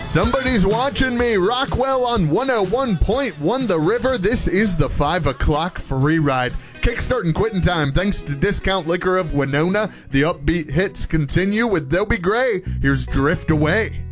Somebody's watching me. Rockwell on 101.1 The River. This is the 5 o'clock free ride. Kickstart and quitting time thanks to Discount Liquor of Winona. The upbeat hits continue with Dobie Gray. Here's Drift Away.